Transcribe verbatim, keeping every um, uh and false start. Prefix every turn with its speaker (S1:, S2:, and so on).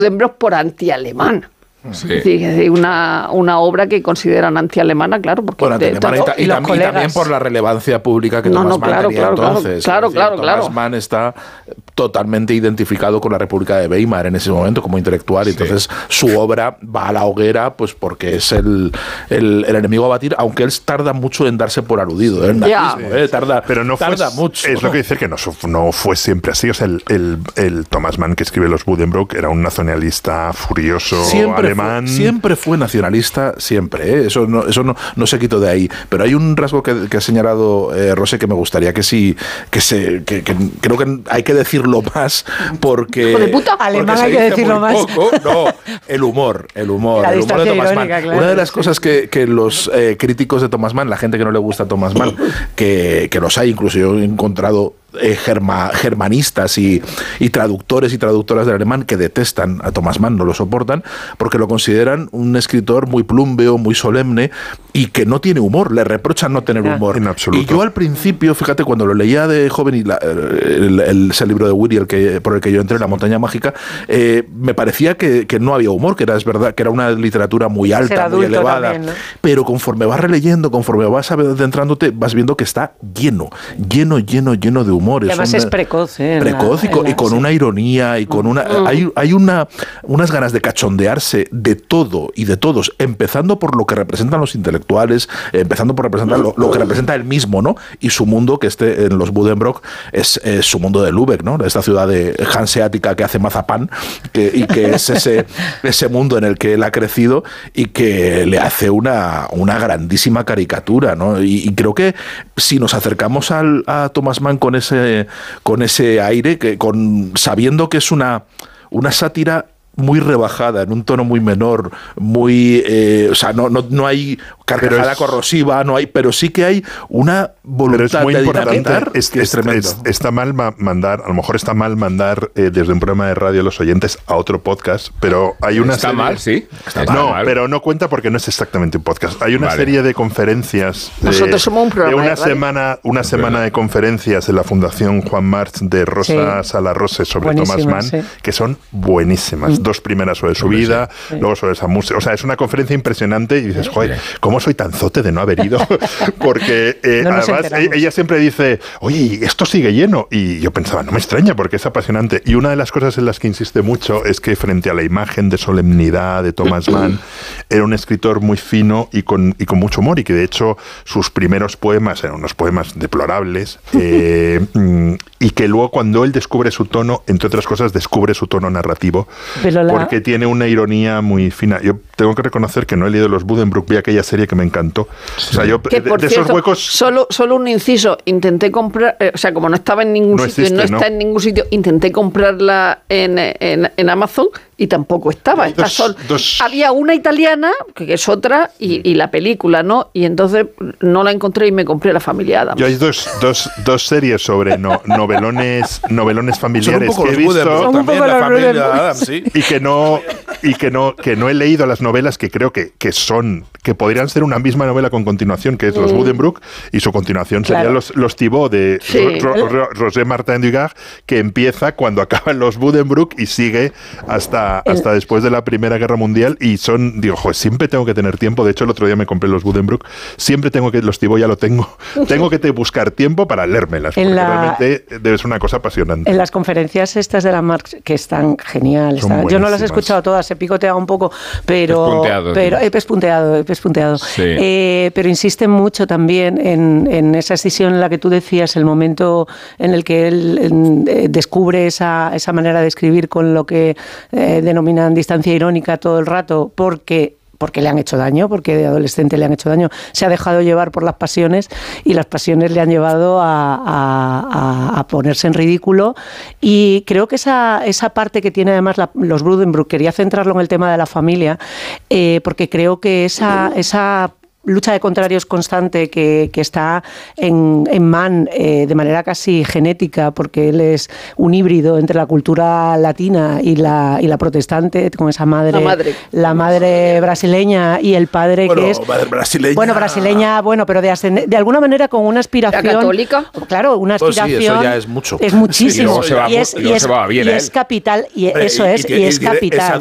S1: Buddenbrook por anti-alemán. Sí. Es decir, una, una obra que consideran anti-alemana, claro, porque
S2: bueno, de, todo, y, ta- y, y, tam- y también por la relevancia pública que no, Thomas no, Mann
S1: claro,
S2: tenía
S1: claro,
S2: entonces.
S1: Claro,
S2: decir,
S1: claro,
S2: Thomas
S1: claro.
S2: Mann está totalmente identificado con la República de Weimar en ese momento como intelectual, y sí. entonces su obra va a la hoguera pues porque es el, el, el enemigo a batir, aunque él tarda mucho en darse por aludido, ¿eh?
S1: Yeah.
S2: Nazismo, ¿eh? Tarda,
S3: pero no
S2: tarda
S3: fue,
S2: mucho.
S3: Es lo que dice que no, no fue siempre así. O sea, el, el, el Thomas Mann que escribe los Buddenbrook era un nacionalista furioso
S2: siempre
S3: alemán.
S2: Fue, siempre fue nacionalista. Siempre, ¿eh? eso, no, eso no, no se quitó de ahí. Pero hay un rasgo que, que ha señalado eh, Rosé que me gustaría que sí, que se, que, que creo que hay que decirlo más porque.
S1: Hijo de puta,
S4: alemán hay que decirlo más.
S2: Poco. No, el humor, el humor,
S4: la
S2: el humor de Thomas
S4: irónica,
S2: Mann.
S4: Claro,
S2: Una de las
S4: sí.
S2: cosas que, que los eh, críticos de Thomas Mann, la gente que no le gusta a Thomas Mann, que, que los hay, incluso yo he encontrado Eh, germa, germanistas y, y traductores y traductoras del alemán que detestan a Thomas Mann, no lo soportan, porque lo consideran un escritor muy plúmbeo, muy solemne y que no tiene humor, le reprochan no tener humor.
S3: En absoluto.
S2: Y yo al principio, fíjate, cuando lo leía de joven, y la, el, el, ese libro de Weary, el que, por el que yo entré, La montaña mágica, eh, me parecía que, que no había humor, que era, es verdad, que era una literatura muy alta, muy elevada, también, ¿no? Pero conforme vas releyendo, conforme vas adentrándote, vas viendo que está lleno, lleno, lleno, lleno de humor.
S4: Y además
S2: una,
S4: es precoz, ¿eh?
S2: Precoz
S4: la,
S2: y con,
S4: la,
S2: y con
S4: sí.
S2: una ironía y con una... Mm. Hay, hay una, unas ganas de cachondearse de todo y de todos, empezando por lo que representan los intelectuales, eh, empezando por representar lo, lo que representa él mismo, ¿no? Y su mundo, que este en los Buddenbrook es, es su mundo de Lübeck, ¿no? Esta ciudad de hanseática que hace mazapán que, y que es ese, ese mundo en el que él ha crecido y que le hace una, una grandísima caricatura, ¿no? Y, y creo que si nos acercamos al, a Thomas Mann con ese con ese aire, que con sabiendo que es una, una sátira muy rebajada, en un tono muy menor, muy eh, o sea, no, no, no hay carcajada es, corrosiva, no hay, pero sí que hay una voluntad
S3: muy
S2: de
S3: dinamitar, es,
S2: que es,
S3: es
S2: tremendo.
S3: Es, está mal mandar, a lo mejor está mal mandar eh, desde un programa de radio a los oyentes a otro podcast, pero hay una
S5: está
S3: serie,
S5: mal, sí. Está
S3: no,
S5: mal.
S3: pero no cuenta porque no es exactamente un podcast. Hay una vale. serie de conferencias.
S1: Nosotros
S3: de,
S1: somos un programa
S3: de una
S1: de radio.
S3: semana, una semana de conferencias en la Fundación Juan March de Rosa sí. Salarrose sobre Thomas Mann, sí. que son buenísimas. Mm. Dos primeras sobre su vida, sí. luego sobre esa música. O sea, es una conferencia impresionante y dices, joder, ¿cómo soy tan zote de no haber ido? Porque eh, no además enteramos. ella siempre dice, oye, esto sigue lleno. Y yo pensaba, no me extraña porque es apasionante. Y una de las cosas en las que insiste mucho es que frente a la imagen de solemnidad de Thomas Mann, era un escritor muy fino y con, y con mucho humor, y que de hecho sus primeros poemas eran unos poemas deplorables, eh, y que luego cuando él descubre su tono, entre otras cosas, descubre su tono narrativo, la... porque tiene una ironía muy fina. Yo tengo que reconocer que no he leído los Buddenbrook, vi aquella serie que me encantó. Sí. O sea, yo
S1: que,
S3: de,
S1: por
S3: de
S1: cierto,
S3: esos huecos...
S1: Solo, solo un inciso, intenté comprar, eh, o sea, como no estaba en ningún
S3: no
S1: sitio,
S3: existe,
S1: no está
S3: ¿no?
S1: en ningún sitio, intenté comprarla en, en, en Amazon y tampoco estaba. Está
S3: dos,
S1: sol...
S3: dos...
S1: Había una italiana, que es otra, y, y la película, ¿no? Y entonces no la encontré y me compré La familia Adams.
S3: Yo hay dos, dos, dos series sobre no, novelones, novelones familiares que he visto
S2: también, La familia Adams, sí.
S3: y que no y que no que no he leído las novelas, que creo que, que son que podrían ser una misma novela con continuación, que es Los mm. Buddenbrook, y su continuación sería claro. los, los Thibaut de sí. Ro, Ro, Ro, Roger Martin Dugard, que empieza cuando acaban los Buddenbrook y sigue hasta, hasta después de la Primera Guerra Mundial, y son, digo, joder, siempre tengo que tener tiempo. De hecho, el otro día me compré los Buddenbrook, siempre tengo que, los Thibaut ya lo tengo, tengo que te buscar tiempo para leérmelas, porque la, realmente debe ser una cosa apasionante.
S4: En las conferencias estas de la Marx, que están geniales, están, yo no las he escuchado todas, he picoteado un poco, pero, pero he pespunteado, he pespunteado. Sí. Eh, pero insiste mucho también en, en esa escisión en la que tú decías, el momento en el que él en, eh, descubre esa, esa manera de escribir con lo que eh, denominan distancia irónica todo el rato, porque porque le han hecho daño, porque de adolescente le han hecho daño, se ha dejado llevar por las pasiones y las pasiones le han llevado a, a, a ponerse en ridículo, y creo que esa, esa parte que tiene además la, los Buddenbrook, quería centrarlo en el tema de la familia, eh, porque creo que esa, esa lucha de contrarios constante que, que está en, en Mann eh, de manera casi genética, porque él es un híbrido entre la cultura latina y la, y la protestante, con esa madre, la madre, la madre brasileña y el padre
S2: bueno,
S4: que es...
S2: Madre brasileña.
S4: Bueno, brasileña, bueno, pero de, ascend- de alguna manera con una aspiración...
S1: ¿La católica?
S4: Claro, una aspiración...
S2: Pues sí, eso ya es mucho.
S4: Es muchísimo.
S5: Sí, y luego se va,
S4: y es,
S5: y luego
S4: y es,
S5: se va bien,
S4: y
S5: ¿eh?
S4: es capital, y
S2: Hombre,
S4: eso
S2: y,
S4: es,
S2: y,
S4: y es
S2: y
S4: capital.
S2: Esa